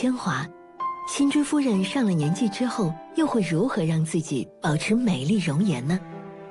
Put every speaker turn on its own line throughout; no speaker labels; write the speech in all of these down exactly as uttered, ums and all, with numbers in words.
铅华，辛追夫人上了年纪之后，又会如何让自己保持美丽容颜呢？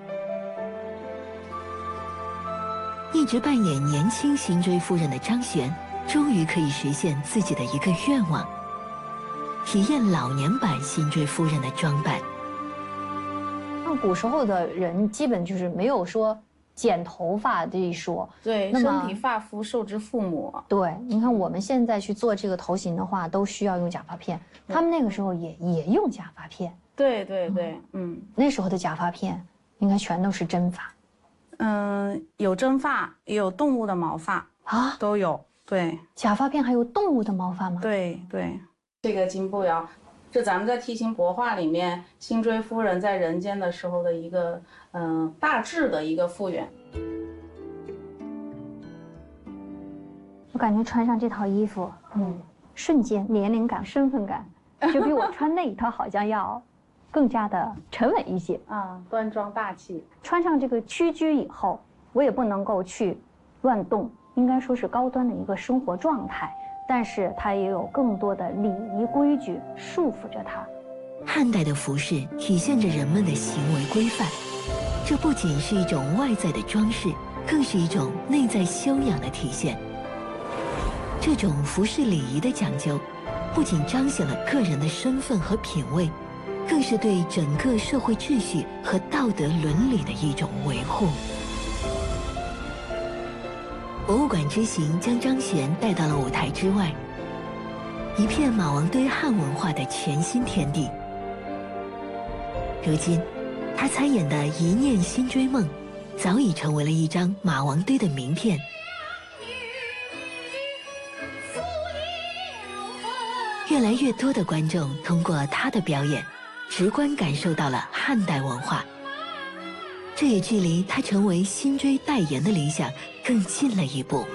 一直扮演年轻辛追夫人的张璇，终于可以实现自己的一个愿望，体验老年版辛追夫人的装扮。
那古时候的人基本就是没有说剪头发这一说，
对，
那么
身体发肤受之父母。
对，你看我们现在去做这个头型的话，都需要用假发片，他们那个时候也也用假发片。
对对对，嗯，
那时候的假发片应该全都是真发。
嗯，有真发，也有动物的毛发
啊，
都有。对，
假发片还有动物的毛发吗？
对对，这个金步摇，这咱们在梯形帛画里面，辛追夫人在人间的时候的一个嗯、呃、大致的一个复原。
我感觉穿上这套衣服，嗯，瞬间年龄感、身份感，就比我穿那一套好像要更加的沉稳一些
啊，端庄大气。
穿上这个屈居以后，我也不能够去乱动，应该说是高端的一个生活状态，但是它也有更多的礼仪规矩束缚着它。
汉代的服饰体现着人们的行为规范，这不仅是一种外在的装饰，更是一种内在修养的体现。这种服饰礼仪的讲究，不仅彰显了个人的身份和品味，更是对整个社会秩序和道德伦理的一种维护。博物馆之行将张璇带到了舞台之外，一片马王堆汉文化的全新天地。如今，他参演的《一念辛追梦》早已成为了一张马王堆的名片。越来越多的观众通过他的表演，直观感受到了汉代文化，这也距离他成为辛追代言的理想更近了一步。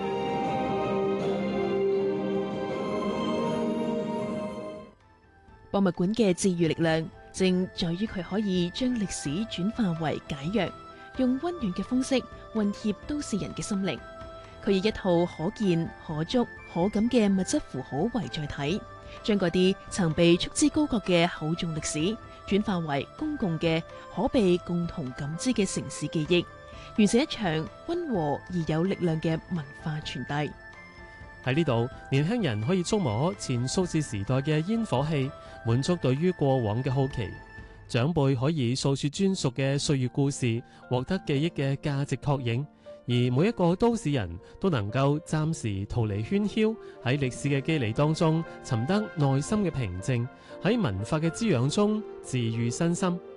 博物館嘅治愈力量，正在於佢可以將歷史轉化為解藥，用溫暖嘅方式混貼都市人嘅心靈。佢以一套可見、可觸、可感嘅物質符號為載體，將嗰啲曾被束之高閣嘅厚重歷史，轉化為公共嘅可被共同感知嘅城市記憶，完成一場溫和而有力量嘅文化傳遞。
喺呢度，年輕人可以觸摸前數字時代嘅煙火氣，滿足對於過往嘅好奇；長輩可以訴說專屬嘅歲月故事，獲得記憶嘅價值確認。而每一個都市人都能夠暫時逃離喧囂，喺歷史嘅肌理當中尋得內心嘅平靜，喺文化嘅滋養中治愈身心。